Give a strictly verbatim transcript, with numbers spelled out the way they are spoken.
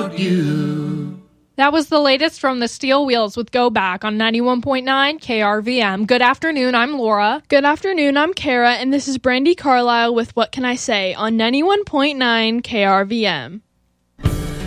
about you. That was the latest from the Steel Wheels with Go Back on ninety-one point nine K R V M. Good afternoon, I'm Laura. Good afternoon, I'm Kara, and this is Brandy Carlisle with What Can I Say on ninety-one point nine K R V M.